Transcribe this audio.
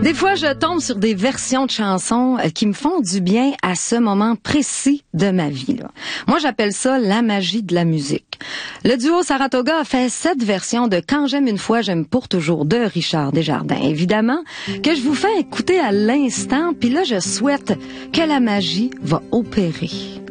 Des fois, je tombe sur des versions de chansons qui me font du bien à ce moment précis de ma vie, là. Moi, j'appelle ça la magie de la musique. Le duo Saratoga a fait cette version de Quand j'aime une fois, j'aime pour toujours de Richard Desjardins, évidemment, que je vous fais écouter à l'instant, puis là, je souhaite que la magie va opérer.